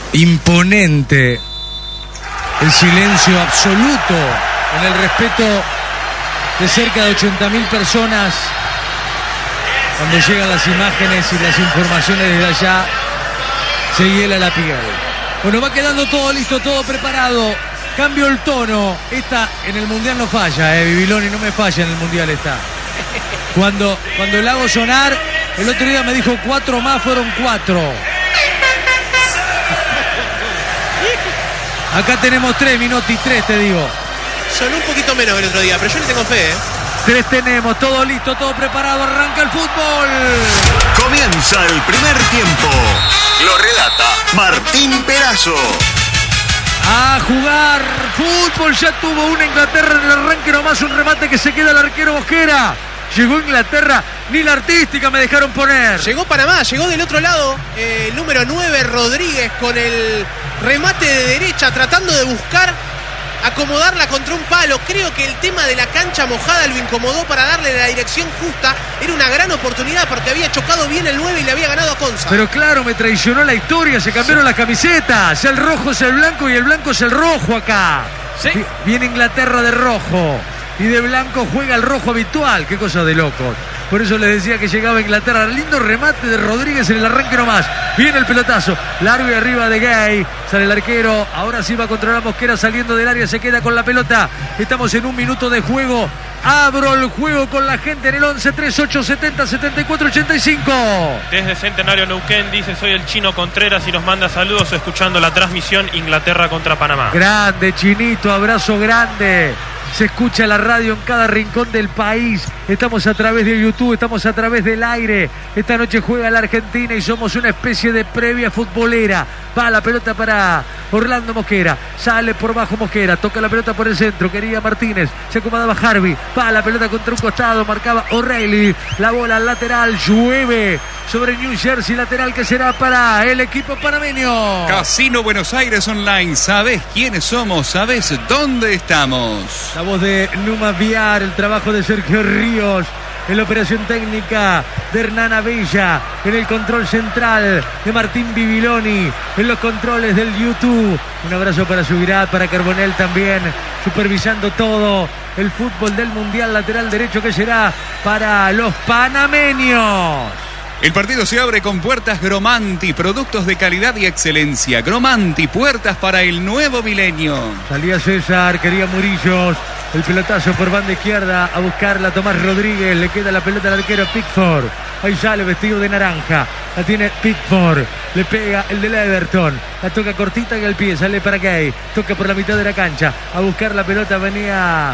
Imponente el silencio absoluto en el respeto de cerca de 80.000 personas cuando llegan las imágenes y las informaciones desde allá. Se hiela la piel. Bueno, va quedando todo listo, todo preparado. Cambio el tono. Esta en el Mundial no falla, Bibiloni, no me falla en el Mundial esta. Cuando la hago sonar, el otro día me dijo 4 más, fueron 4. Acá tenemos 3, Minotti, 3 te digo. Sonó un poquito menos que el otro día, pero yo le tengo fe, 3 tenemos, todo listo, todo preparado, arranca el fútbol. Comienza el primer tiempo. Lo relata Martín Perazo. A jugar fútbol, ya tuvo una Inglaterra en el arranque nomás, un remate que se queda el arquero Mosquera. Llegó Inglaterra, ni la artística me dejaron poner. Llegó Panamá, llegó del otro lado el número 9, Rodríguez, con el remate de derecha, tratando de buscar acomodarla contra un palo. Creo que el tema de la cancha mojada lo incomodó para darle la dirección justa. Era una gran oportunidad porque había chocado bien el 9 y le había ganado a Conza. Pero claro, me traicionó la historia, se cambiaron las camisetas. El rojo es el blanco y el blanco es el rojo acá. Sí. Viene Inglaterra de rojo y de blanco juega el rojo habitual. Qué cosa de locos. Por eso les decía que llegaba Inglaterra. Lindo remate de Rodríguez en el arranque nomás. Viene el pelotazo. Largo y arriba de Gay. Sale el arquero. Ahora sí va a controlar Mosquera saliendo del área. Se queda con la pelota. Estamos en 1 minuto de juego. Abro el juego con la gente en el 11 38 70 74 85. Desde Centenario Neuquén dice: soy el Chino Contreras y nos manda saludos escuchando la transmisión Inglaterra contra Panamá. Grande, Chinito. Abrazo grande. Se escucha la radio en cada rincón del país. Estamos a través de YouTube, estamos a través del aire. Esta noche juega la Argentina y somos una especie de previa futbolera. Va la pelota para Orlando Mosquera. Sale por bajo Mosquera. Toca la pelota por el centro. Quería Martínez. Se acomodaba Harvey. Va la pelota contra un costado. Marcaba O'Reilly. La bola al lateral. Llueve sobre New Jersey. Lateral que será para el equipo panameño. Casino Buenos Aires Online. ¿Sabés quiénes somos? ¿Sabés dónde estamos? La voz de Numa Viar. El trabajo de Sergio Ríos. En la operación técnica de Hernán Abella, en el control central de Martín Bibiloni, en los controles del YouTube. Un abrazo para Subirat, para Carbonell también, supervisando todo el fútbol del Mundial. Lateral derecho que será para los panameños. El partido se abre con puertas Gromanti, productos de calidad y excelencia. Gromanti, puertas para el nuevo milenio. Salía César, quería Murillos. El pelotazo por banda izquierda a buscarla Tomás Rodríguez. Le queda la pelota al arquero Pickford. Ahí sale vestido de naranja. La tiene Pickford. Le pega el del Everton. La toca cortita y al pie. Sale para Gay. Toca por la mitad de la cancha. A buscar la pelota venía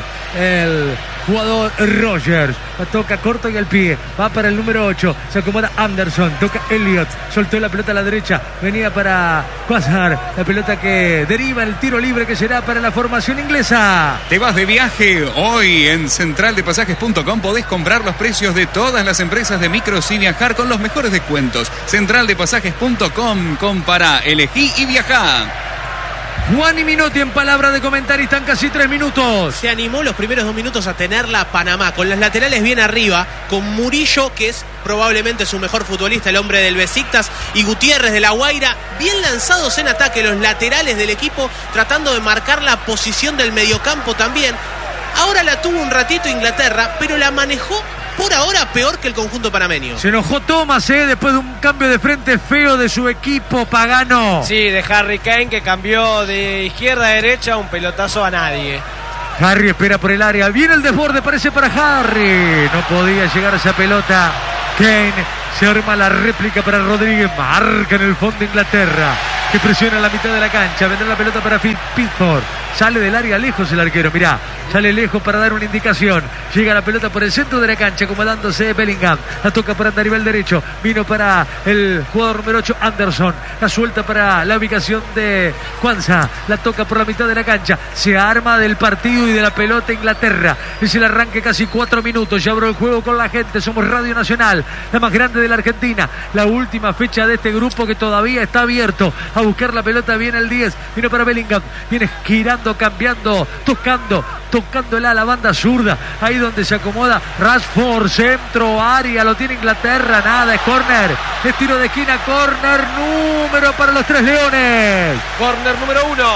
el jugador Rogers. La toca corto y al pie. Va para el número 8. Se acomoda Anderson. Toca Elliot. Soltó la pelota a la derecha. Venía para Quasar. La pelota que deriva el tiro libre que será para la formación inglesa. ¿Te vas de viaje? Hoy en centraldepasajes.com podés comprar los precios de todas las empresas de micros y viajar con los mejores descuentos. Centraldepasajes.com. Compara, elegí y viajá. Juan y Minotti en palabra de comentarista en casi 3 minutos. Se animó los primeros 2 minutos a tenerla Panamá, con las laterales bien arriba, con Murillo, que es probablemente su mejor futbolista, el hombre del Besiktas, y Gutiérrez de La Guaira, bien lanzados en ataque, los laterales del equipo, tratando de marcar la posición del mediocampo también. Ahora la tuvo un ratito Inglaterra, pero la manejó por ahora peor que el conjunto panameño. Se enojó Thomas, después de un cambio de frente feo de su equipo Pagano. Sí, de Harry Kane, que cambió de izquierda a derecha, un pelotazo a nadie. Harry espera por el área. Viene el desborde, parece para Harry. No podía llegar a esa pelota. Kane se arma la réplica para Rodríguez. Marca en el fondo Inglaterra, que presiona la mitad de la cancha. Vendrá la pelota para Pickford. Sale del área lejos el arquero, mirá. Sale lejos para dar una indicación. Llega la pelota por el centro de la cancha, acomodándose Bellingham. La toca para Andarivel derecho. Vino para el jugador número 8, Anderson. La suelta para la ubicación de Quansah. La toca por la mitad de la cancha. Se arma del partido y de la pelota Inglaterra. Es el arranque, casi 4 minutos. Ya abro el juego con la gente. Somos Radio Nacional, la más grande de la Argentina. La última fecha de este grupo que todavía está abierto. A buscar la pelota viene el 10. Vino para Bellingham. Viene girando jugando, cambiando, tocándola a la banda zurda, ahí donde se acomoda Rashford, centro, área, lo tiene Inglaterra, nada, es córner, es tiro de esquina, córner número para los Tres Leones. Córner número 1.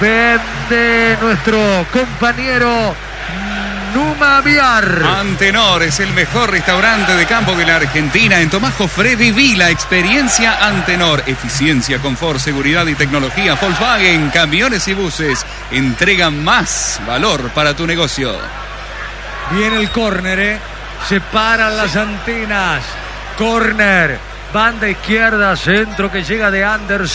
Vende nuestro compañero Numa Viar. Antenor es el mejor restaurante de campo de la Argentina. En Tomás Jofré viví la experiencia Antenor. Eficiencia, confort, seguridad y tecnología. Volkswagen, camiones y buses entregan más valor para tu negocio. Viene el córner, se paran las antenas. Córner. Banda izquierda, centro que llega de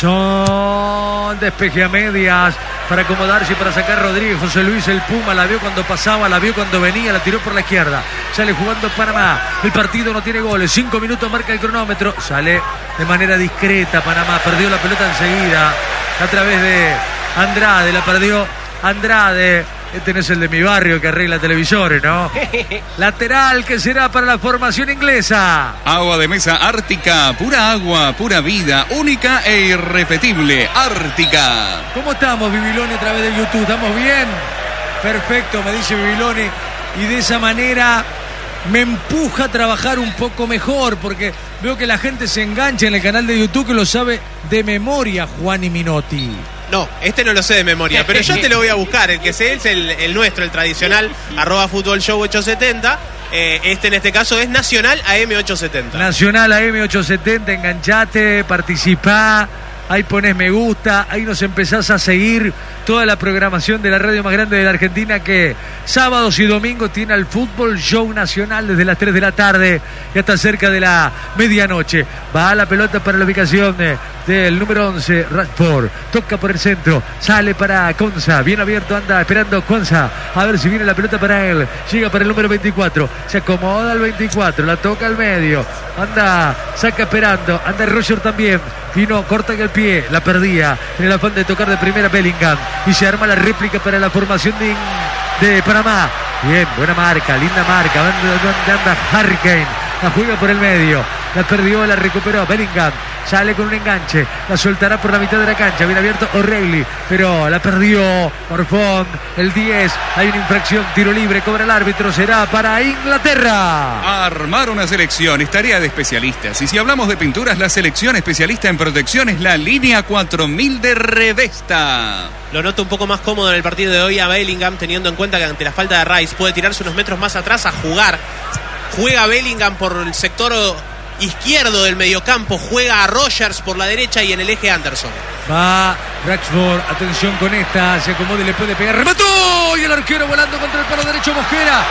Anderson. Despeje a medias para acomodarse y para sacar Rodríguez. José Luis el Puma la vio cuando pasaba, la vio cuando venía, la tiró por la izquierda. Sale jugando Panamá. El partido no tiene goles. 5 minutos marca el cronómetro. Sale de manera discreta Panamá. Perdió la pelota enseguida. A través de Andrade. La perdió Andrade. Este no es el de mi barrio que arregla televisores, ¿no? Lateral que será para la formación inglesa. Agua de mesa Ártica, pura agua, pura vida, única e irrepetible. Ártica. ¿Cómo estamos, Bibiloni, a través de YouTube? ¿Estamos bien? Perfecto, me dice Bibiloni. Y de esa manera me empuja a trabajar un poco mejor, porque veo que la gente se engancha en el canal de YouTube que lo sabe de memoria, Juan y Minotti. No, este no lo sé de memoria, pero yo te lo voy a buscar. El que sé es el nuestro, el tradicional, @FutbolShow870. Este en este caso es Nacional AM870. Nacional AM870, enganchate, participá. Ahí pones me gusta, ahí nos empezás a seguir toda la programación de la radio más grande de la Argentina, que sábados y domingos tiene al Fútbol Show Nacional desde las 3 de la tarde y hasta cerca de la medianoche. Va la pelota para la ubicación del número 11, Rashford. Toca por el centro, sale para Konsa, bien abierto, anda esperando Konsa. A ver si viene la pelota para él. Llega para el número 24, se acomoda al 24, la toca al medio. Anda, saca esperando, anda Roger también. Vino, corta en el pie, la perdía en el afán de tocar de primera Bellingham. Y se arma la réplica para la formación de Panamá. Bien, buena marca, linda marca. ¿Dónde anda Harry Kane? La juega por el medio. La perdió, la recuperó Bellingham. Sale con un enganche. La soltará por la mitad de la cancha. Bien abierto O'Reilly. Pero la perdió Orfón. El 10. Hay una infracción. Tiro libre. Cobra el árbitro. Será para Inglaterra. Armar una selección es tarea de especialistas. Y si hablamos de pinturas, la selección especialista en protección es la línea 4000 de Revesta. Lo noto un poco más cómodo en el partido de hoy a Bellingham, teniendo en cuenta que ante la falta de Rice puede tirarse unos metros más atrás a jugar. Juega Bellingham por el sector izquierdo del mediocampo, juega a Rogers por la derecha y en el eje Anderson. Va Rashford, atención con esta, se acomoda y le puede pegar, remató y el arquero volando contra el palo derecho Mosquera.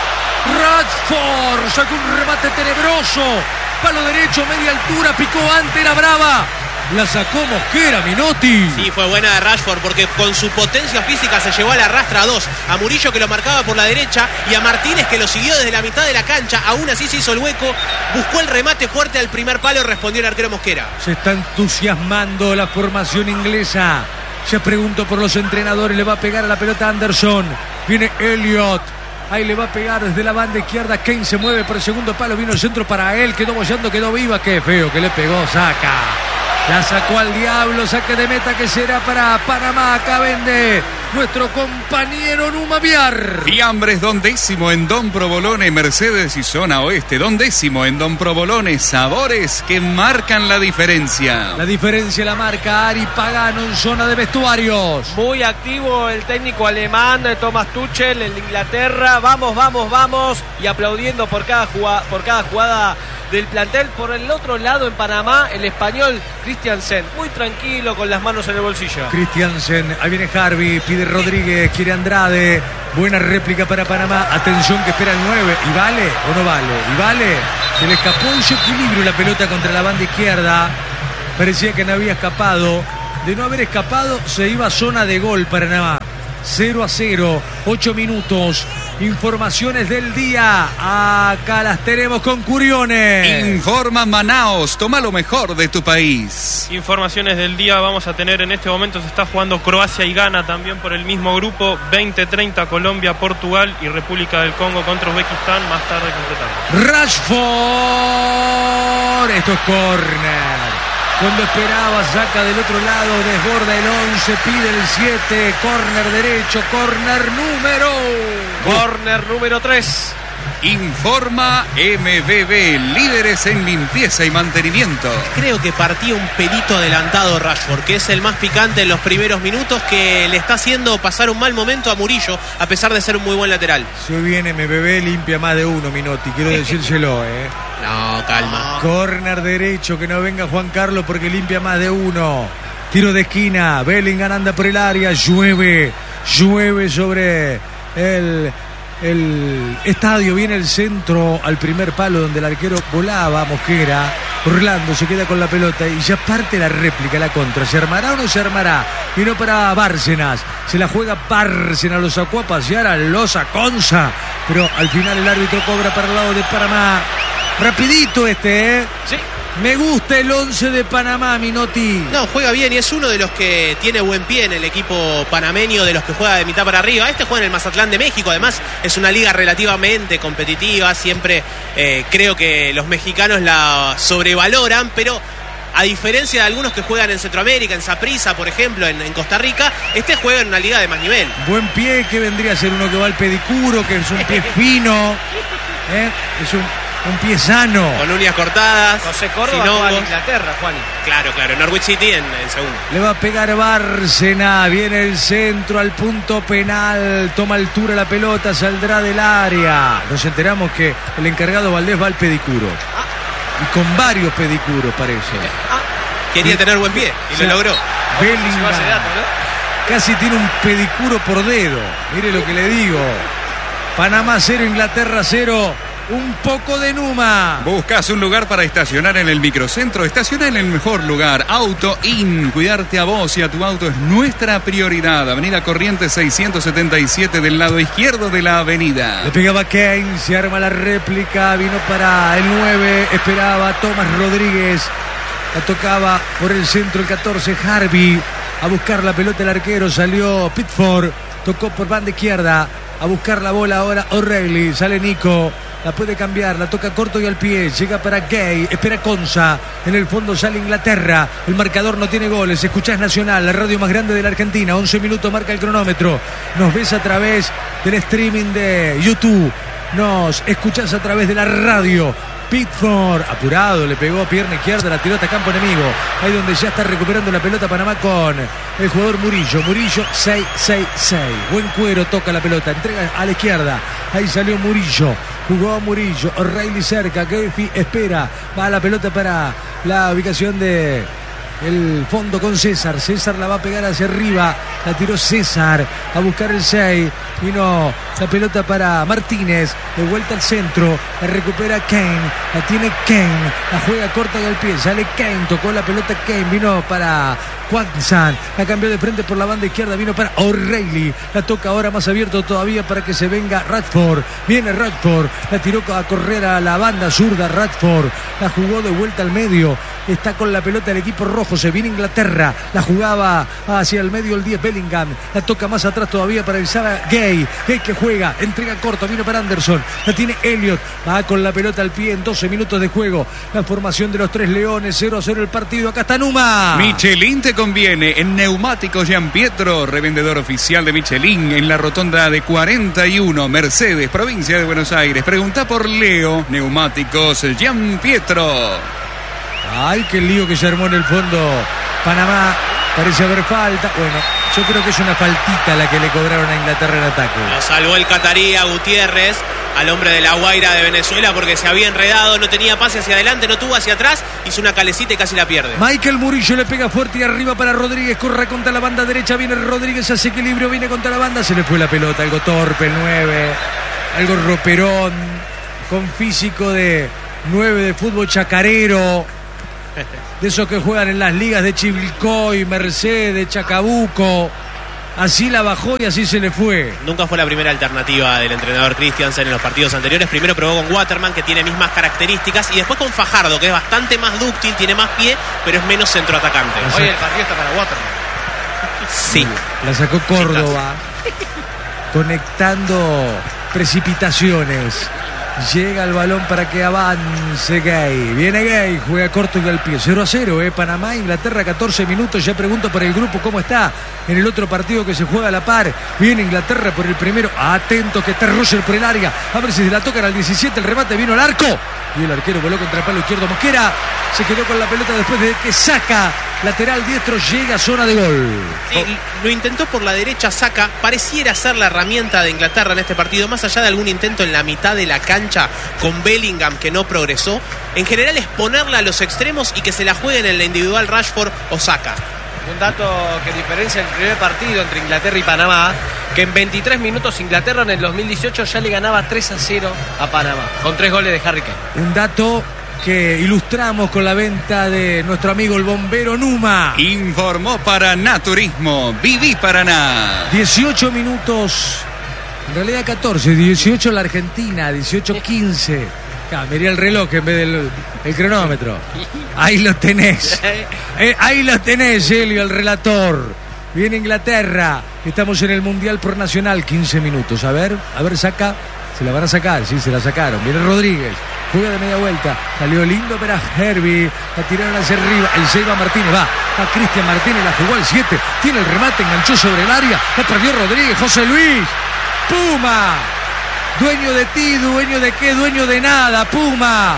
Rashford sacó un remate tenebroso, palo derecho, media altura, picó antes, era brava. La sacó Mosquera, Minotti. Sí, fue buena de Rashford porque con su potencia física se llevó a la rastra a dos. A Murillo que lo marcaba por la derecha y a Martínez que lo siguió desde la mitad de la cancha. Aún así se hizo el hueco, buscó el remate fuerte al primer palo y respondió el arquero Mosquera. Se está entusiasmando la formación inglesa. Se preguntó por los entrenadores, le va a pegar a la pelota Anderson. Viene Elliot. Ahí le va a pegar desde la banda izquierda. Kane se mueve por el segundo palo. Vino el centro para él. Quedó bollando, quedó viva. Qué feo que le pegó. Saca. La sacó al diablo, saque de meta que será para Panamá. Acá vende nuestro compañero Numa Viar. Fiambres Don Décimo en Don Provolone, Mercedes y Zona Oeste. Don Décimo en Don Provolone, sabores que marcan la diferencia. La diferencia la marca Ari Pagano en zona de vestuarios. Muy activo el técnico alemán de Thomas Tuchel en Inglaterra. Vamos, vamos, vamos. Y aplaudiendo por cada jugada del plantel. Por el otro lado en Panamá, el español Christiansen, muy tranquilo con las manos en el bolsillo. Christiansen, ahí viene Harvey, pide Rodríguez, quiere Andrade. Buena réplica para Panamá. Atención que espera el 9. ¿Y vale o no vale? ¿Y vale? Se le escapó un equilibrio la pelota contra la banda izquierda. Parecía que no había escapado. De no haber escapado, se iba a zona de gol Panamá. 0-0, 8 minutos. Informaciones del día. Acá las tenemos con Curiones. Informa Manaos, toma lo mejor de tu país. Informaciones del día vamos a tener en este momento. Se está jugando Croacia y Ghana también por el mismo grupo. 20-30 Colombia, Portugal y República del Congo contra Uzbekistán. Más tarde completamos. Rashford. Esto es córner. Cuando esperaba, saca del otro lado, desborda el 11, pide el 7, córner derecho, Córner número 3. Informa MBB, líderes en limpieza y mantenimiento. Creo que partía un pelito adelantado Rashford, que es el más picante en los primeros minutos, que le está haciendo pasar un mal momento a Murillo, a pesar de ser un muy buen lateral. Si hoy viene MBB, limpia más de uno, Minotti, quiero decírselo, No, calma. Córner derecho, que no venga Juan Carlos porque limpia más de uno. Tiro de esquina, Bellingham anda por el área, llueve sobre el estadio, viene el centro al primer palo donde el arquero volaba, Mosquera. Orlando se queda con la pelota y ya parte la réplica, la contra. ¿Se armará o no se armará? Vino para Bárcenas, se la juega Bárcenas, lo sacó a pasear, lo saconza, pero al final el árbitro cobra para el lado de Panamá. Rapidito Sí. Me gusta el 11 de Panamá, Minotti. No, juega bien y es uno de los que tiene buen pie en el equipo panameño, de los que juega de mitad para arriba. Este juega en el Mazatlán de México, además es una liga relativamente competitiva. Siempre creo que los mexicanos la sobrevaloran, pero a diferencia de algunos que juegan en Centroamérica, en Saprissa, por ejemplo, en Costa Rica, este juega en una liga de más nivel. Buen pie, que vendría a ser uno que va al pedicuro, que es un pie fino, es un pie sano. Con uñas cortadas. José Córdoba sin juega en hongos. Inglaterra, Juan. Claro, Norwich City en segundo. Le va a pegar Bárcenas, viene el centro al punto penal, toma altura la pelota, saldrá del área. Nos enteramos que el encargado Valdés va al pedicuro. Y con varios pedicuros parece. Quería tener buen pie y lo logró. Bellingham casi tiene un pedicuro por dedo. Mire lo que le digo. Panamá 0, Inglaterra 0. Un poco de Numa. ¿Buscas un lugar para estacionar en el microcentro? Estaciona en el mejor lugar, Auto In. Cuidarte a vos y a tu auto es nuestra prioridad. Avenida Corrientes 677 del lado izquierdo de la avenida. Le pegaba Kane, se arma la réplica, vino para el 9, esperaba Tomás Rodríguez. La tocaba por el centro el 14, Harvey. A buscar la pelota el arquero, salió Pickford. Tocó por banda izquierda. A buscar la bola ahora O'Reilly. Sale Nico. La puede cambiar, la toca corto y al pie. Llega para Gay, espera Conza. En el fondo sale Inglaterra. El marcador no tiene goles. Escuchás Nacional, la radio más grande de la Argentina. 11 minutos marca el cronómetro. Nos ves a través del streaming de YouTube. Nos escuchás a través de la radio. Pickford, apurado, le pegó pierna izquierda, la tiró hasta campo enemigo. Ahí donde ya está recuperando la pelota Panamá con el jugador Murillo. Murillo 6-6-6. Buen cuero, toca la pelota, entrega a la izquierda. Ahí salió Murillo. Jugó Murillo, O'Reilly cerca, Gefi espera. Va la pelota para la ubicación de el fondo con César. César la va a pegar hacia arriba. La tiró César a buscar el 6. Vino la pelota para Martínez. De vuelta al centro. La recupera Kane. La tiene Kane. La juega corta y al pie. Sale Kane. Tocó la pelota Kane. Vino para Quacksan. La cambió de frente por la banda izquierda. Vino para O'Reilly. La toca ahora más abierto todavía para que se venga Radford. Viene Radford. La tiró a correr a la banda zurda Radford. La jugó de vuelta al medio. Está con la pelota el equipo rojo. Se viene Inglaterra. La jugaba hacia el medio el 10 Bellingham. La toca más atrás todavía para el Sara Gay. Gay que juega. Entrega corto. Vino para Anderson. La tiene Elliot. Va con la pelota al pie en 12 minutos de juego. La formación de los tres leones. 0-0 el partido. Acá está Numa. Michelin te conviene en Neumáticos Gianpietro, revendedor oficial de Michelin en la rotonda de 41, Mercedes, provincia de Buenos Aires. Pregunta por Leo, Neumáticos Gianpietro. Ay, qué lío que se armó en el fondo. Panamá, parece haber falta. Bueno, yo creo que es una faltita la que le cobraron a Inglaterra en ataque. Lo salvó el catarí a Gutiérrez, al hombre de la Guaira de Venezuela, porque se había enredado, no tenía pase hacia adelante, no tuvo hacia atrás, hizo una calecita y casi la pierde. Michael Murillo le pega fuerte y arriba para Rodríguez, corre contra la banda derecha, viene Rodríguez, hace equilibrio, viene contra la banda, se le fue la pelota, algo torpe el 9, algo roperón, con físico de 9 de fútbol chacarero, de esos que juegan en las ligas de Chivilcoy, Mercedes, Chacabuco. Así la bajó y así se le fue. Nunca fue la primera alternativa del entrenador Christiansen en los partidos anteriores. Primero probó con Waterman, que tiene mismas características, y después con Fajardo, que es bastante más dúctil, tiene más pie, pero es menos centroatacante. Hoy el partido está para Waterman. Sí. La sacó Córdoba, conectando precipitaciones. Llega el balón para que avance Gay. Viene Gay, juega corto y al pie. 0-0, Panamá, Inglaterra, 14 minutos. Ya pregunto por el grupo cómo está en el otro partido que se juega a la par. Viene Inglaterra por el primero. Atento que está Roger por el área. A ver si se la tocan al 17. El remate vino al arco. Y el arquero voló contra el palo izquierdo. Mosquera se quedó con la pelota después de que saca. Lateral diestro, llega a zona de gol. Sí, lo intentó por la derecha, Saka. Pareciera ser la herramienta de Inglaterra en este partido. Más allá de algún intento en la mitad de la cancha con Bellingham que no progresó, en general es ponerla a los extremos y que se la jueguen en la individual Rashford o Saka. Un dato que diferencia el primer partido entre Inglaterra y Panamá, que en 23 minutos Inglaterra en el 2018 ya le ganaba 3-0 a Panamá, con 3 goles de Harry Kane. Un dato que ilustramos con la venta de nuestro amigo el bombero Numa. Informó Paraná Turismo. Viví Paraná. 18 minutos, en realidad 14, 18 la Argentina, 18-15. Miré el reloj en vez del el cronómetro. Ahí lo tenés. Ahí lo tenés, Elio, el relator. Viene Inglaterra. Estamos en el Mundial por Nacional. 15 minutos. A ver, saca. Se la van a sacar, sí, se la sacaron. Viene Rodríguez. Juega de media vuelta. Salió lindo para Herbie. La tiraron hacia arriba. El Seiba Martínez va. Va Cristian Martínez. La jugó al 7. Tiene el remate. Enganchó sobre el área. La perdió Rodríguez. José Luis. Puma. Dueño de ti, dueño de qué, dueño de nada, Puma.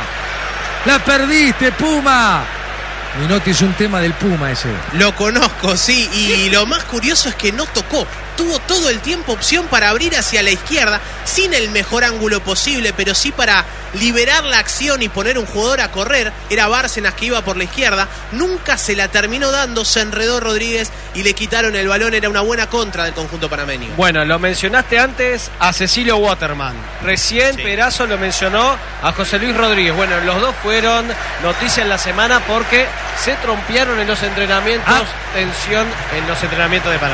La perdiste, Puma. Minotti es un tema del Puma ese. Lo conozco, sí, y lo más curioso es que no tocó. Tuvo todo el tiempo opción para abrir hacia la izquierda, sin el mejor ángulo posible, pero sí para liberar la acción y poner un jugador a correr. Era Bárcenas que iba por la izquierda, nunca se la terminó dando, se enredó Rodríguez y le quitaron el balón. Era una buena contra del conjunto panameño. Bueno, lo mencionaste antes a Cecilio Waterman. Recién sí. Perazo lo mencionó a José Luis Rodríguez. Bueno, los dos fueron noticia en la semana porque se trompearon en los entrenamientos, tensión en los entrenamientos de Panamá.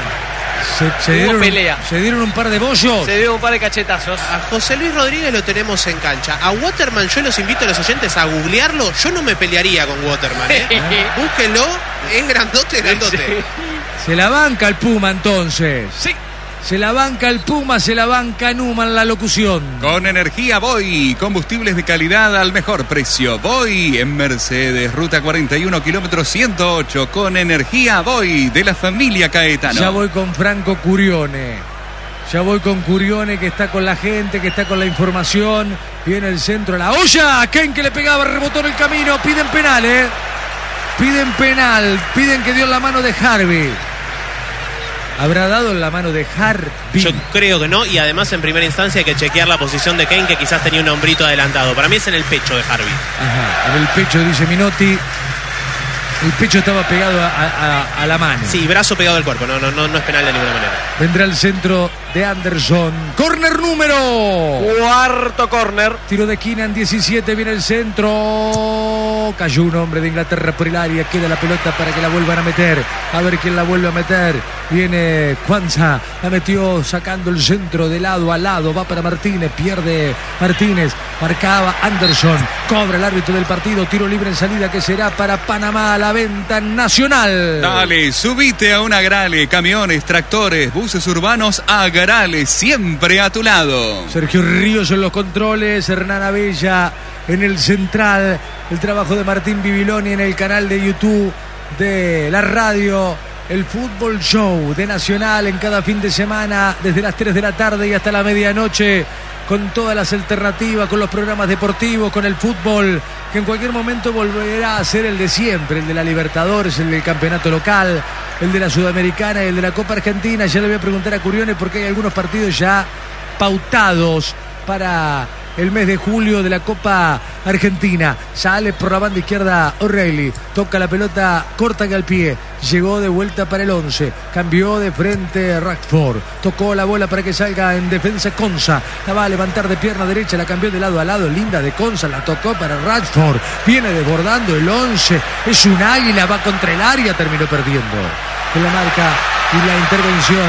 Se dieron un par de bollos. Se dio un par de cachetazos. A José Luis Rodríguez lo tenemos en cancha. A Waterman yo los invito a los oyentes a googlearlo. Yo no me pelearía con Waterman, Búsquenlo, es grandote. Sí. Se la banca el Puma entonces. Sí. Se la banca el Puma, se la banca Numa en la locución. Con energía Voy, combustibles de calidad al mejor precio. Voy en Mercedes, ruta 41, kilómetro 108. Con energía Voy, de la familia Caetano. Ya voy con Franco Curione. Ya voy con Curione, que está con la gente, que está con la información. Viene el centro, la olla. Ken que le pegaba, rebotó en el camino. Piden penal, Piden penal. Piden que dio la mano de Harvey. ¿Habrá dado en la mano de Harvey? Yo creo que no, y además en primera instancia hay que chequear la posición de Kane, que quizás tenía un hombrito adelantado. Para mí es en el pecho de Harvey. Ajá, en el pecho, dice Minotti. El pecho estaba pegado a la mano. Sí, brazo pegado al cuerpo, no es penal de ninguna manera. Vendrá el centro de Anderson. Corner número. Cuarto corner. Tiro de Keenan, 17, viene el centro. Cayó un hombre de Inglaterra por el área. Queda la pelota para que la vuelvan a meter. A ver quién la vuelve a meter. Viene Kwanza. La metió sacando el centro de lado a lado. Va para Martínez. Pierde Martínez. Marcaba Anderson. Cobra el árbitro del partido. Tiro libre en salida que será para Panamá. La venta nacional. Dale, subite a un Agrale. Camiones, tractores, buses urbanos. Agrale, siempre a tu lado. Sergio Ríos en los controles. Hernán Abella en el central. El trabajo de Martín Bibiloni en el canal de YouTube de la radio. El Fútbol Show de Nacional en cada fin de semana desde las 3 de la tarde y hasta la medianoche, con todas las alternativas, con los programas deportivos, con el fútbol, que en cualquier momento volverá a ser el de siempre, el de la Libertadores, el del campeonato local, el de la Sudamericana y el de la Copa Argentina. Ya le voy a preguntar a Curione porque hay algunos partidos ya pautados para el mes de julio de la Copa Argentina. Sale por la banda izquierda O'Reilly, toca la pelota corta que al pie, llegó de vuelta para el 11, cambió de frente Rashford, tocó la bola para que salga en defensa Konsa, la va a levantar de pierna derecha, la cambió de lado a lado, linda de Konsa, la tocó para Rashford, viene desbordando el 11, es un águila, va contra el área, terminó perdiendo. En la marca y la intervención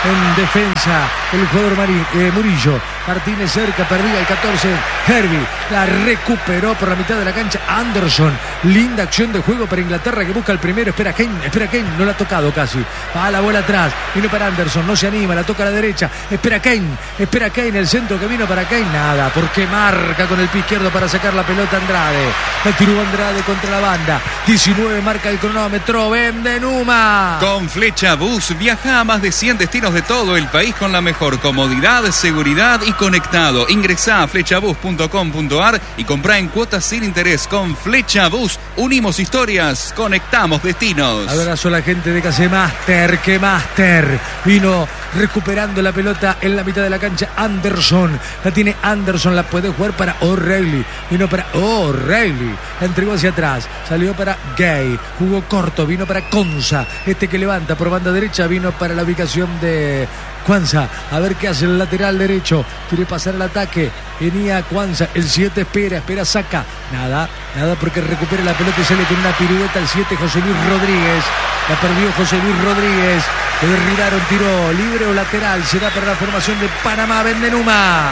En defensa, el jugador Murillo. Martínez cerca, perdía el 14. Herbie la recuperó por la mitad de la cancha. Anderson, linda acción de juego para Inglaterra que busca el primero. Espera Kane, no la ha tocado casi. Va la bola atrás, vino para Anderson, no se anima, la toca a la derecha. Espera Kane, el centro que vino para Kane. Nada, porque marca con el pie izquierdo para sacar la pelota Andrade. La tiró Andrade contra la banda. 19 marca el cronómetro. Bendenuma. Con Flecha Bus viaja a más de 100 destinos de todo el país con la mejor comodidad, seguridad y conectado. Ingresá a flechabus.com.ar y comprá en cuotas sin interés. Con Flecha Bus unimos historias, conectamos destinos. Abrazo a la gente de Casemaster, que Master vino recuperando la pelota en la mitad de la cancha. Anderson, la tiene Anderson, la puede jugar para O'Reilly, vino para O'Reilly, la entregó hacia atrás, salió para Gay, jugó corto, vino para Konsa, que levanta por banda derecha, vino para la ubicación de Kwanza, a ver qué hace el lateral derecho, quiere pasar el ataque, venía Kwanza, el 7 espera, saca, nada porque recupera la pelota y sale con una pirueta el 7 José Luis Rodríguez, la perdió José Luis Rodríguez, le derribaron, tiro libre o lateral, será para la formación de Panamá. Bendenuma.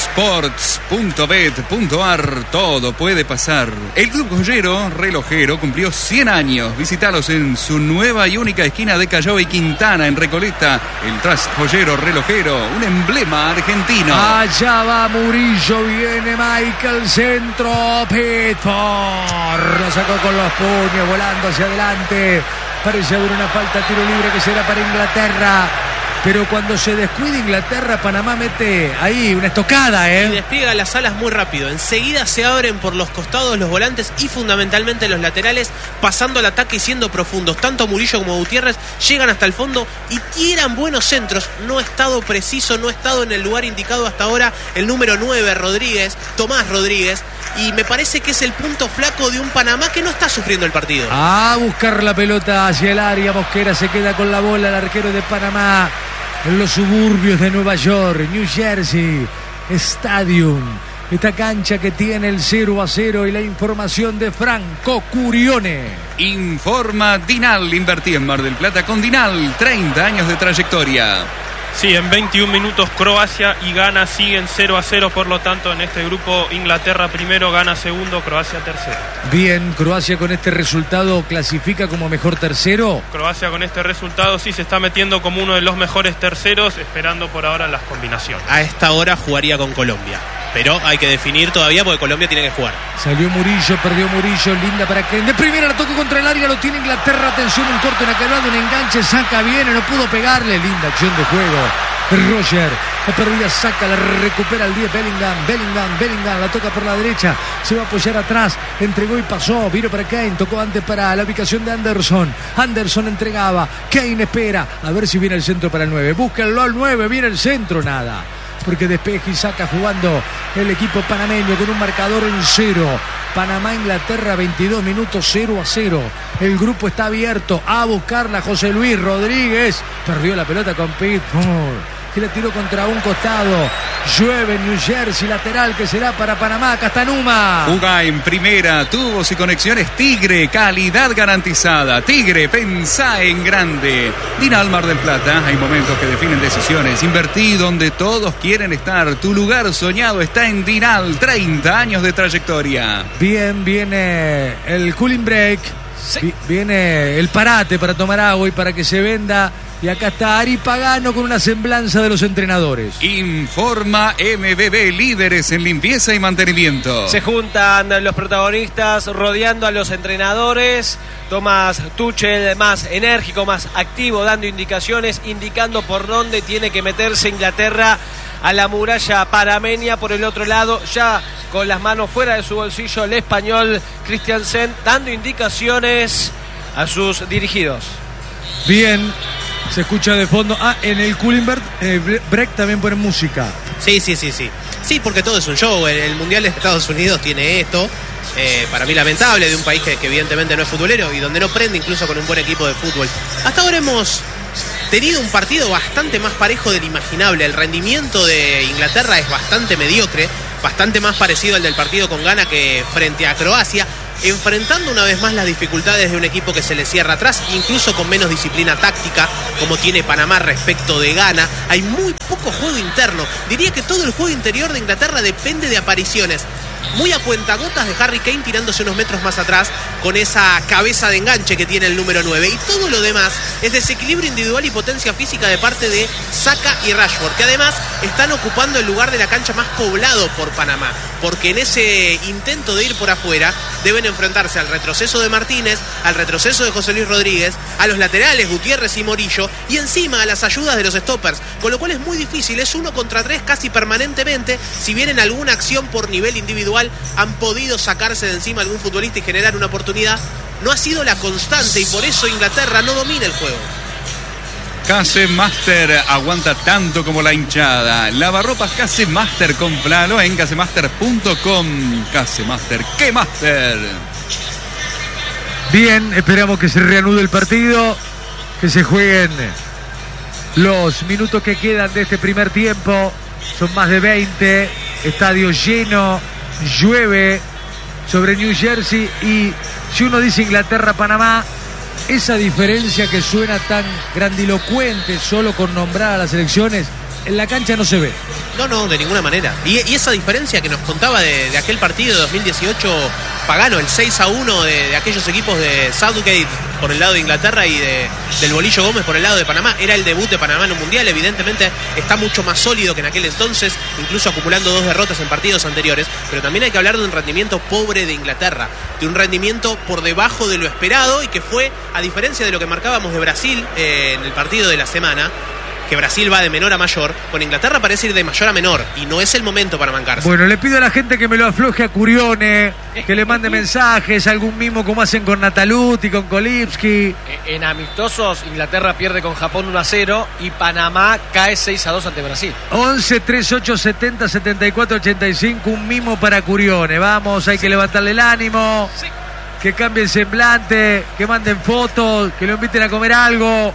Sports.bet.ar, todo puede pasar. El Club Joyero Relojero cumplió 100 años. Visítalos en su nueva y única esquina de Callao y Quintana, en Recoleta. El Trust Joyero Relojero, un emblema argentino. Allá va Murillo, viene Michael, centro, Pitford, lo sacó con los puños, volando hacia adelante. Parece haber una falta, tiro libre que será para Inglaterra. Pero cuando se descuida Inglaterra, Panamá mete ahí una estocada, Y despliega las alas muy rápido. Enseguida se abren por los costados los volantes y fundamentalmente los laterales, pasando al ataque y siendo profundos. Tanto Murillo como Gutiérrez llegan hasta el fondo y tiran buenos centros. No ha estado preciso, no ha estado en el lugar indicado hasta ahora el número 9, Tomás Rodríguez. Y me parece que es el punto flaco de un Panamá que no está sufriendo el partido. A buscar la pelota hacia el área. Mosquera se queda con la bola, el arquero de Panamá. En los suburbios de Nueva York, New Jersey Stadium. Esta cancha que tiene el 0-0 y la información de Franco Curione. Informa Dinal. Invertí en Mar del Plata con Dinal. 30 años de trayectoria. Sí, en 21 minutos Croacia y Ghana siguen 0-0, por lo tanto en este grupo Inglaterra primero, Ghana segundo, Croacia tercero. Bien, Croacia con este resultado clasifica como mejor tercero. Croacia con este resultado sí se está metiendo como uno de los mejores terceros, esperando por ahora las combinaciones. A esta hora jugaría con Colombia, pero hay que definir todavía porque Colombia tiene que jugar. Salió Murillo, perdió Murillo, linda para Kane. De primera la tocó contra el área, lo tiene Inglaterra. Atención, un corte, una quebrada, un enganche, saca bien, no pudo pegarle. Linda acción de juego. Roger, la perdida, saca, la recupera el 10 Bellingham, la toca por la derecha, se va a apoyar atrás, entregó y pasó, vino para Kane, tocó antes para la ubicación de Anderson entregaba, Kane espera, a ver si viene el centro para el 9, búsquenlo al 9, viene el centro, nada, porque despeje y saca jugando el equipo panameño con un marcador en 0. Panamá, Inglaterra, 22 minutos, 0-0. El grupo está abierto a buscarla. José Luis Rodríguez perdió la pelota con Pitford, que le tiró contra un costado. Llueve en New Jersey, lateral que será para Panamá. Castanuma. Juga en primera, tubos y conexiones Tigre, calidad garantizada. Tigre, pensá en grande. Dinal Mar del Plata, hay momentos que definen decisiones. Invertí donde todos quieren estar. Tu lugar soñado está en Dinal, 30 años de trayectoria. Bien, viene el cooling break. Sí. Viene el parate para tomar agua y para que se venda. Y acá está Ari Pagano con una semblanza de los entrenadores. Informa MBB, líderes en limpieza y mantenimiento. Se juntan los protagonistas rodeando a los entrenadores. Thomas Tuchel más enérgico, más activo, dando indicaciones, indicando por dónde tiene que meterse Inglaterra a la muralla panameña. Por el otro lado, ya con las manos fuera de su bolsillo, el español Christiansen dando indicaciones a sus dirigidos. Bien. Se escucha de fondo. En el cooling break también ponen música. Sí. Sí, porque todo es un show. El Mundial de Estados Unidos tiene esto. Para mí lamentable, de un país que evidentemente no es futbolero y donde no prende incluso con un buen equipo de fútbol. Hasta ahora hemos tenido un partido bastante más parejo del imaginable. El rendimiento de Inglaterra es bastante mediocre, bastante más parecido al del partido con Ghana que frente a Croacia. enfrentando una vez más las dificultades de un equipo que se le cierra atrás, incluso con menos disciplina táctica, como tiene Panamá respecto de Ghana. Hay muy poco juego interno. Diría que todo el juego interior de Inglaterra depende de apariciones muy a cuentagotas de Harry Kane tirándose unos metros más atrás con esa cabeza de enganche que tiene el número 9. Y todo lo demás es desequilibrio individual y potencia física de parte de Saka y Rashford, que además están ocupando el lugar de la cancha más poblado por Panamá, porque en ese intento de ir por afuera deben enfrentarse al retroceso de Martínez, al retroceso de José Luis Rodríguez, a los laterales Gutiérrez y Morillo, y encima a las ayudas de los stoppers, con lo cual es muy difícil, es 1 contra 3 casi permanentemente. Si bien en alguna acción por nivel individual han podido sacarse de encima a algún futbolista y generar una oportunidad, no ha sido la constante, y por eso Inglaterra no domina el juego. Casemaster aguanta tanto como la hinchada. Lavarropas Casemaster, cómpralo en casemaster.com. Casemaster, ¡qué master! Bien, esperamos que se reanude el partido, que se jueguen los minutos que quedan de este primer tiempo. Son más de 20, estadio lleno, llueve sobre New Jersey, y si uno dice Inglaterra-Panamá, esa diferencia que suena tan grandilocuente solo con nombrar a las selecciones, en la cancha no se ve. No, de ninguna manera. Y esa diferencia que nos contaba de aquel partido de 2018 Pagano, el 6-1 de aquellos equipos de Southgate por el lado de Inglaterra y del Bolillo Gómez por el lado de Panamá, era el debut de Panamá en un mundial. Evidentemente está mucho más sólido que en aquel entonces, incluso acumulando 2 derrotas en partidos anteriores, pero también hay que hablar de un rendimiento pobre de Inglaterra, de un rendimiento por debajo de lo esperado, y que fue, a diferencia de lo que marcábamos de Brasil en el partido de la semana, que Brasil va de menor a mayor, con Inglaterra parece ir de mayor a menor, y no es el momento para mancarse. Bueno, le pido a la gente que me lo afloje a Curione, que le mande mensajes, algún mimo como hacen con Nataluti, con Kolipski. En amistosos, Inglaterra pierde con Japón 1-0 y Panamá cae 6-2 ante Brasil. 11 38 70 74 85, un mimo para Curione. Vamos, hay que levantarle el ánimo, Sí. que cambie el semblante, que manden fotos, que lo inviten a comer algo.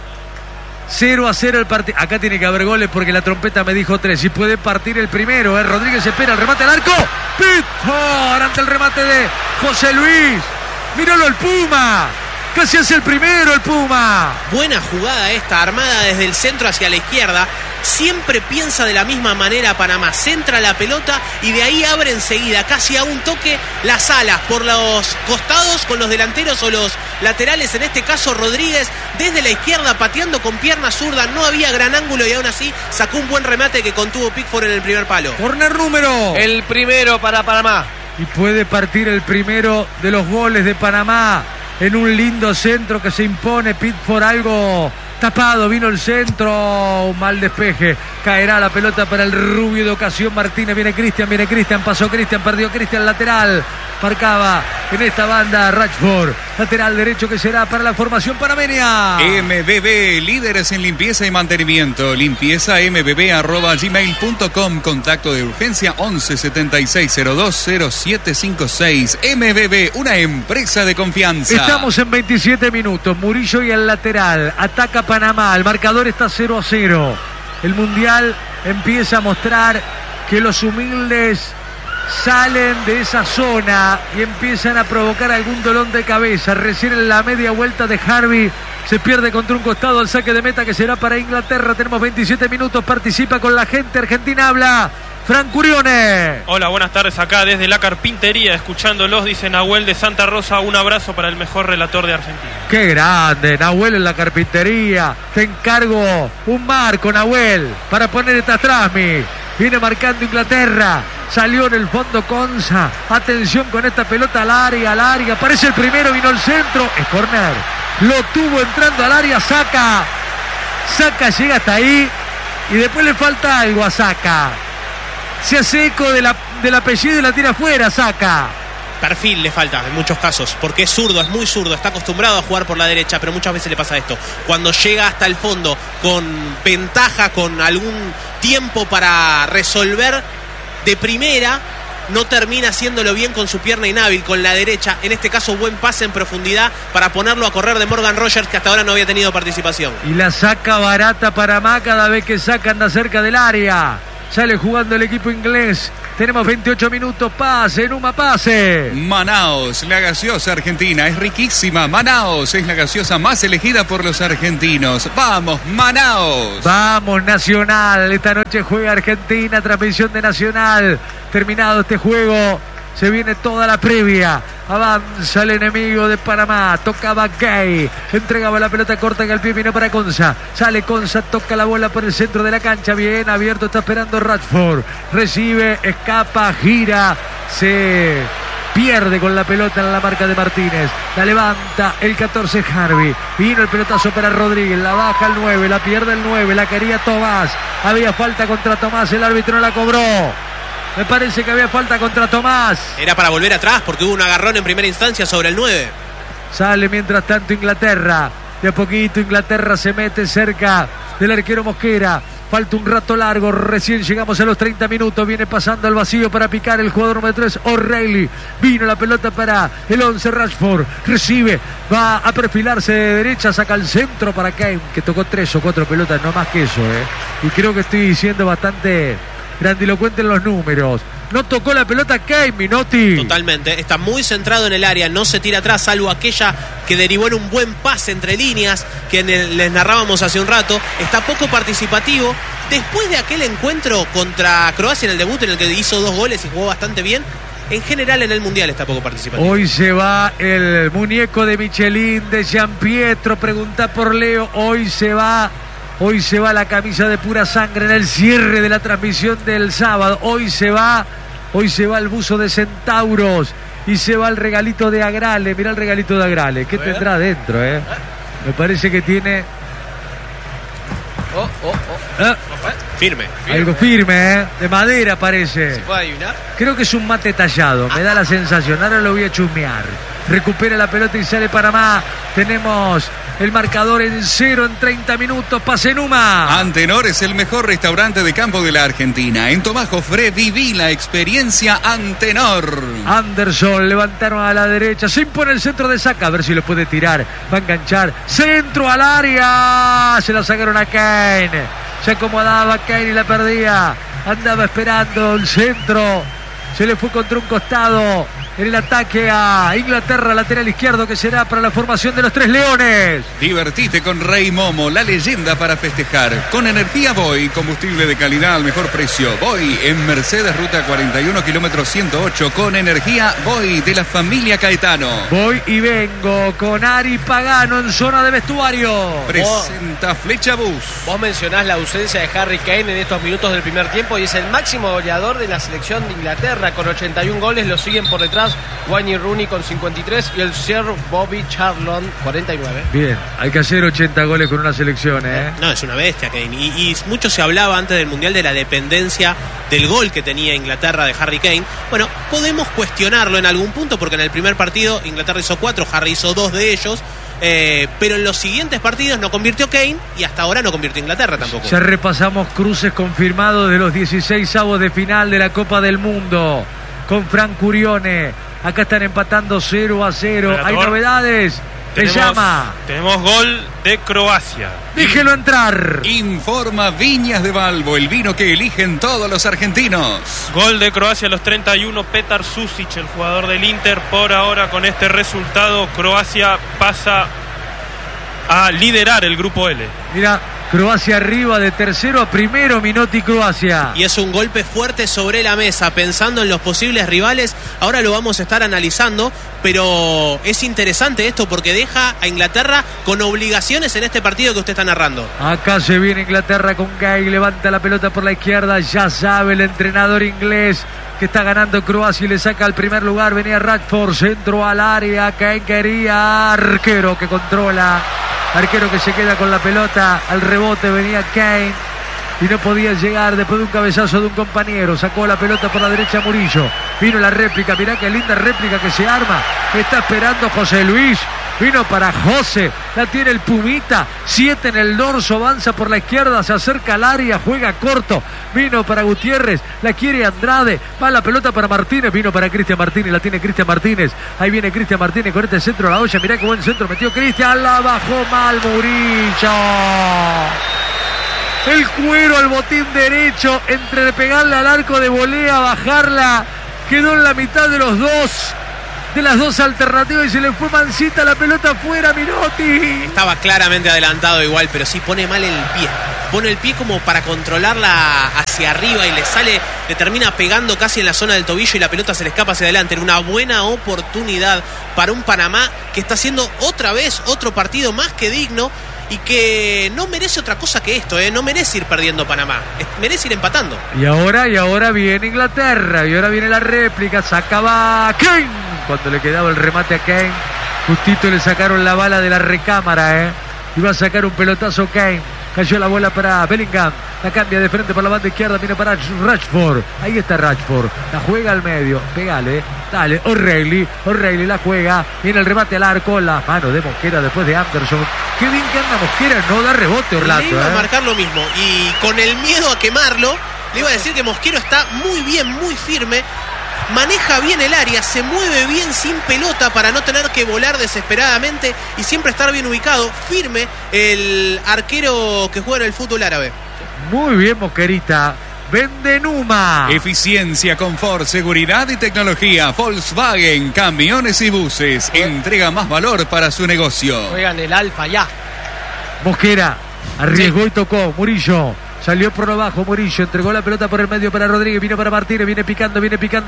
0-0 el partido. Acá tiene que haber goles porque la trompeta me dijo 3. Y puede partir el primero. Rodríguez espera el remate al arco. Pickford ante el remate de José Luis. Míralo el Puma. Casi hace el primero el Puma. Buena jugada esta, armada desde el centro hacia la izquierda. Siempre piensa de la misma manera Panamá. Centra la pelota y de ahí abre enseguida, casi a un toque, las alas por los costados con los delanteros o los laterales. En este caso Rodríguez desde la izquierda pateando con pierna zurda. No había gran ángulo y aún así sacó un buen remate que contuvo Pickford en el primer palo. Corner número. El primero para Panamá. Y puede partir el primero de los goles de Panamá. En un lindo centro que se impone. Pickford algo tapado, vino el centro, un mal despeje, caerá la pelota para el rubio de ocasión Martínez. Viene Cristian, pasó Cristian, perdió Cristian, lateral, marcaba en esta banda Rashford, lateral derecho que será para la formación panameña. MBB, líderes en limpieza y mantenimiento. Limpieza mbb@gmail.com. Contacto de urgencia 11 76 02 0756. MBB, una empresa de confianza. Estamos en 27 minutos. Murillo y el lateral. Ataca Panamá. El marcador está 0-0. El Mundial empieza a mostrar que los humildes salen de esa zona y empiezan a provocar algún dolor de cabeza. Recién en la media vuelta de Harvey se pierde contra un costado al saque de meta que será para Inglaterra. Tenemos 27 minutos. Participa con la gente. Argentina habla Fran Curione. Hola, buenas tardes, acá desde la carpintería, escuchándolos, dice Nahuel de Santa Rosa. Un abrazo para el mejor relator de Argentina. Qué grande, Nahuel en la carpintería. Te encargo un marco, Nahuel, para poner esta trasmi. Viene marcando Inglaterra. Salió en el fondo Conza. Atención con esta pelota al área. Aparece el primero, vino el centro. Es córner. Lo tuvo entrando al área. Saka llega hasta ahí. Y después le falta algo a Saka. Se hace eco del apellido y la tira afuera, Saka. Perfil le falta en muchos casos, porque es zurdo, es muy zurdo, está acostumbrado a jugar por la derecha, pero muchas veces le pasa esto. Cuando llega hasta el fondo con ventaja, con algún tiempo para resolver de primera, no termina haciéndolo bien con su pierna inhábil, con la derecha. En este caso, buen pase en profundidad para ponerlo a correr de Morgan Rogers, que hasta ahora no había tenido participación. Y la saca barata Panamá cada vez que saca, anda cerca del área. Sale jugando el equipo inglés. Tenemos 28 minutos. Pase, Numa, pase. Manaos, la gaseosa argentina, es riquísima. Manaos es la gaseosa más elegida por los argentinos. ¡Vamos, Manaos! Vamos, Nacional. Esta noche juega Argentina, transmisión de Nacional. Terminado este juego, se viene toda la previa. Avanza el enemigo de Panamá. Tocaba Gay. Entregaba la pelota corta que al pie vino para Conza. Sale Conza, toca la bola por el centro de la cancha. Bien abierto, está esperando Rashford. Recibe, escapa, gira. Se pierde con la pelota en la marca de Martínez. La levanta el 14 Harvey. Vino el pelotazo para Rodríguez. La baja el 9, la pierde el 9. La quería Tomás. Había falta contra Tomás. El árbitro no la cobró. Me parece que había falta contra Tomás. Era para volver atrás porque hubo un agarrón en primera instancia sobre el 9. Sale mientras tanto Inglaterra. De a poquito Inglaterra se mete cerca del arquero Mosquera. Falta un rato largo. Recién llegamos a los 30 minutos. Viene pasando al vacío para picar el jugador número 3, O'Reilly. Vino la pelota para el 11, Rashford. Recibe. Va a perfilarse de derecha. Saca el centro para Kane, que tocó 3 o 4 pelotas, no más que eso. Y creo que estoy siendo bastante grandilocuente en los números. No tocó la pelota Kane, Minotti. Totalmente, está muy centrado en el área, no se tira atrás, salvo aquella que derivó en un buen pase entre líneas que les narrábamos hace un rato. Está poco participativo. Después de aquel encuentro contra Croacia en el debut, en el que hizo 2 goles y jugó bastante bien, en general en el Mundial está poco participativo. Hoy se va el muñeco de Michelin, de Gianpietro. Pregunta por Leo. Hoy se va la camisa de pura sangre en el cierre de la transmisión del sábado. Hoy se va el buzo de Centauros y se va el regalito de Agrale. Mirá el regalito de Agrale. ¿Qué tendrá adentro, Me parece que tiene Firme. algo firme, de madera parece. ¿Se puede adivinar? Creo que es un mate tallado, me da la sensación. Ahora lo voy a chusmear. Recupera la pelota y sale Panamá. Tenemos el marcador en 0 en 30 minutos. Pase Numa. Antenor es el mejor restaurante de campo de la Argentina. En Tomás Jofré viví la experiencia Antenor. Anderson, levantaron a la derecha. Se impone el centro de Saca. A ver si lo puede tirar. Va a enganchar. Centro al área. Se la sacaron a Kane. Se acomodaba Kane y la perdía. Andaba esperando el centro. Se le fue contra un costado. En el ataque a Inglaterra, lateral izquierdo, que será para la formación de los 3 leones. Divertite con Rey Momo, la leyenda para festejar. Con energía Boy, combustible de calidad al mejor precio. Boy en Mercedes, ruta 41, kilómetro 108. Con energía Boy de la familia Caetano. Voy y vengo con Ari Pagano en zona de vestuario. Presenta Flecha Bus. Vos mencionás la ausencia de Harry Kane en estos minutos del primer tiempo y es el máximo goleador de la selección de Inglaterra con 81 goles. Lo siguen por detrás Wayne Rooney con 53 y el Sir Bobby Charlton 49. Bien, hay que hacer 80 goles con una selección, No, es una bestia Kane. Y mucho se hablaba antes del Mundial de la dependencia del gol que tenía Inglaterra de Harry Kane. Bueno, podemos cuestionarlo en algún punto porque en el primer partido Inglaterra hizo 4, Harry hizo 2 de ellos. Pero en los siguientes partidos no convirtió Kane y hasta ahora no convirtió Inglaterra tampoco. Ya repasamos cruces confirmados de los 16avos de final de la Copa del Mundo con Frank Curione. Acá están empatando 0-0. Hay novedades. Tenemos gol de Croacia. Déjelo entrar. Informa Viñas de Balbo, el vino que eligen todos los argentinos. Gol de Croacia a los 31, Petar Susic, el jugador del Inter. Por ahora, con este resultado, Croacia pasa a liderar el grupo L. Mira, Croacia arriba de tercero a primero, Minotti Croacia. Y es un golpe fuerte sobre la mesa, pensando en los posibles rivales. Ahora lo vamos a estar analizando, pero es interesante esto porque deja a Inglaterra con obligaciones en este partido que usted está narrando. Acá se viene Inglaterra con Gay, levanta la pelota por la izquierda. Ya sabe el entrenador inglés que está ganando Croacia y le saca al primer lugar. Venía Rashford, centro al área. Kane quería, arquero que controla. Arquero que se queda con la pelota. Al rebote venía Kane y no podía llegar después de un cabezazo de un compañero. Sacó la pelota por la derecha Murillo. Vino la réplica. Mirá qué linda réplica que se arma. Está esperando José Luis. Vino para José. La tiene el Pumita. 7 en el dorso. Avanza por la izquierda. Se acerca al área. Juega corto. Vino para Gutiérrez. La quiere Andrade. Va la pelota para Martínez. Vino para Cristian Martínez. La tiene Cristian Martínez. Ahí viene Cristian Martínez con este centro a la olla. Mirá qué buen centro metió Cristian. La bajó mal Murillo. el cuero al botín derecho, entre pegarle al arco de volea, bajarla, quedó en la mitad de las dos alternativas y se le fue mansita la pelota afuera, Minotti. Estaba claramente adelantado igual, pero sí pone mal el pie. Pone el pie como para controlarla hacia arriba y le termina pegando casi en la zona del tobillo y la pelota se le escapa hacia adelante. Era una buena oportunidad para un Panamá que está haciendo otra vez otro partido más que digno y que no merece otra cosa que esto, no merece ir perdiendo Panamá, merece ir empatando. Y ahora viene Inglaterra, y ahora viene la réplica, sacaba Kane, cuando le quedaba el remate a Kane, justito le sacaron la bala de la recámara, iba a sacar un pelotazo Kane, cayó la bola para Bellingham, la cambia de frente por la banda izquierda, viene para Rashford, ahí está Rashford, la juega al medio, pégale, dale, O'Reilly la juega, viene el remate al arco, la mano de Mosquera después de Anderson, qué bien que anda Mosquera, no da rebote Orlando. Le iba a marcar lo mismo, y con el miedo a quemarlo, le iba a decir que Mosquero está muy bien, muy firme, maneja bien el área, se mueve bien sin pelota para no tener que volar desesperadamente y siempre estar bien ubicado, firme el arquero que juega en el fútbol árabe. Muy bien Mosquerita. Vende Numa. Eficiencia, confort, seguridad y tecnología. Volkswagen, camiones y buses. Entrega más valor para su negocio. Juegan el Alfa ya. Mosquera arriesgó y tocó. Murillo. Salió por abajo, Murillo, entregó la pelota por el medio para Rodríguez, vino para Martínez, viene picando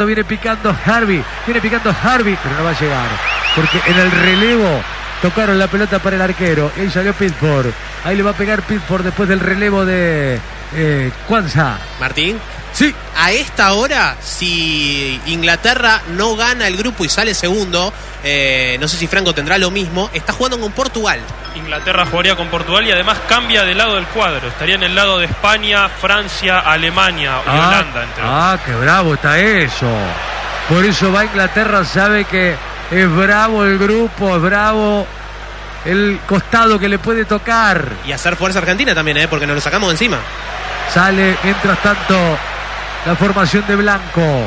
Harvey, pero no va a llegar, porque en el relevo tocaron la pelota para el arquero, y ahí salió Pickford, ahí le va a pegar Pickford después del relevo de Kwanza. Martín. Sí. A esta hora, si Inglaterra no gana el grupo y sale segundo, no sé si Franco tendrá lo mismo, está jugando con Portugal. Inglaterra jugaría con Portugal y además cambia de lado del cuadro. Estaría en el lado de España, Francia, Alemania y Holanda. Qué bravo está eso. Por eso va Inglaterra, sabe que es bravo el grupo, es bravo el costado que le puede tocar. Y hacer fuerza Argentina también, porque nos lo sacamos de encima. Sale, mientras tanto, la formación de Blanco.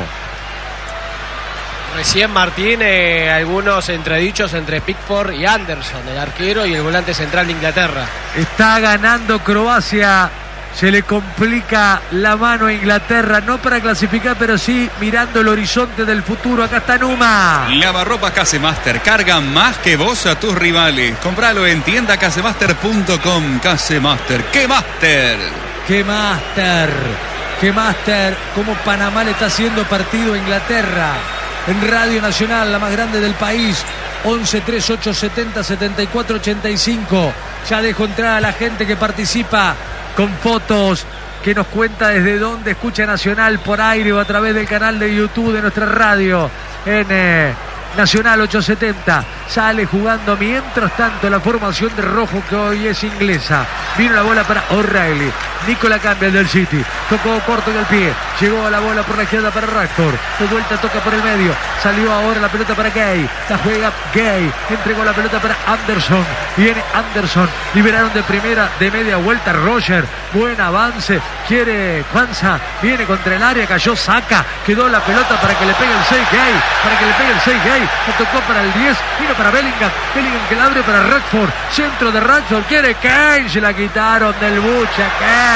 Recién Martín, algunos entredichos entre Pickford y Anderson, el arquero y el volante central de Inglaterra. Está ganando Croacia, se le complica la mano a Inglaterra, no para clasificar, pero sí mirando el horizonte del futuro. Acá está Numa. Lavarropas Casemaster, carga más que vos a tus rivales. Compralo en tiendacasemaster.com. Casemaster, ¡qué máster! ¡Qué máster! ¡Qué máster! Cómo Panamá le está haciendo partido a Inglaterra. En Radio Nacional, la más grande del país, 11 38 70 74 85. Ya dejo entrar a la gente que participa con fotos, que nos cuenta desde dónde escucha Nacional por aire o a través del canal de YouTube de nuestra radio en Nacional 870. Sale jugando mientras tanto la formación de rojo, que hoy es inglesa. Vino la bola para O'Reilly. Nicola Campbell del City. Tocó corto en el pie. Llegó a la bola por la izquierda para Rashford. De vuelta toca por el medio. Salió ahora la pelota para Gay. La juega Gay. Entregó la pelota para Anderson. Viene Anderson. Liberaron de primera, de media vuelta Roger. Buen avance. Quiere Kwanza. Viene contra el área. Cayó Saka. Quedó la pelota para que le pegue el 6 Gay. Le tocó para el 10. Vino para Bellingham. Bellingham que la abre para Rashford. Centro de Rashford. Quiere Kane. Se la quitaron del buche. Kane.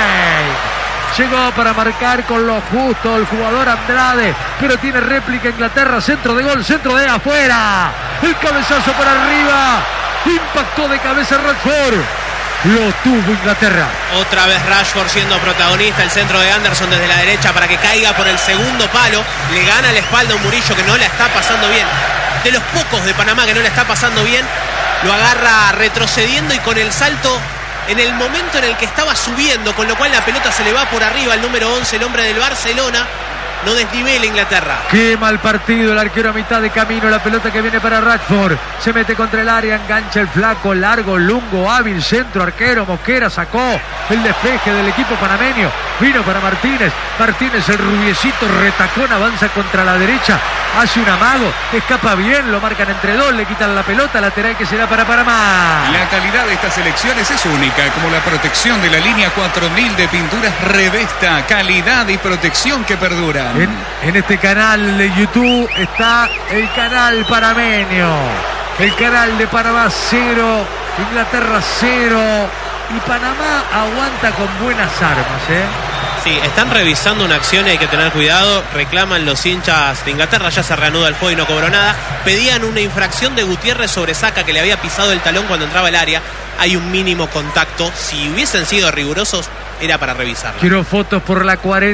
Llegó para marcar con lo justo el jugador Andrade, pero tiene réplica Inglaterra. Centro de gol, centro de afuera. El cabezazo para arriba. Impactó de cabeza Rashford. Lo tuvo Inglaterra. Otra vez Rashford siendo protagonista. El centro de Anderson desde la derecha para que caiga por el segundo palo. Le gana la espalda a un Murillo que no la está pasando bien. De los pocos de Panamá que no la está pasando bien. Lo agarra retrocediendo y con el salto en el momento en el que estaba subiendo, con lo cual la pelota se le va por arriba al número 11, el hombre del Barcelona. No desnivela Inglaterra. Qué mal partido el arquero a mitad de camino. La pelota que viene para Rashford. Se mete contra el área, engancha el flaco, largo, lungo, hábil, centro, arquero. Mosquera sacó el despeje del equipo panameño. Vino para Martínez. Martínez, el rubiecito, retacón, avanza contra la derecha. Hace un amago, escapa bien, lo marcan entre dos, le quitan la pelota, lateral que será para Panamá. La calidad de estas elecciones es única, como la protección de la línea 4000 de pinturas Revesta. Calidad y protección que perduran. En este canal de YouTube está el canal panameño. El canal de Panamá 0, Inglaterra 0. Y Panamá aguanta con buenas armas, Sí, están revisando una acción y hay que tener cuidado. Reclaman los hinchas de Inglaterra, ya se reanuda el fuego y no cobró nada. Pedían una infracción de Gutiérrez sobre Saka, que le había pisado el talón cuando entraba al área. Hay un mínimo contacto. Si hubiesen sido rigurosos, era para revisarlo. Quiero fotos por la 40.